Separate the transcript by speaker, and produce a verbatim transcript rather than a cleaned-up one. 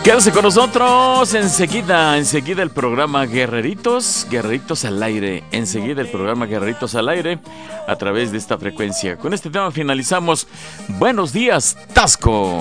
Speaker 1: Quédese con nosotros, enseguida, enseguida el programa Guerreritos, Guerreritos al aire, enseguida el programa Guerreritos al aire a través de esta frecuencia. Con este tema finalizamos. Buenos días, Tasco.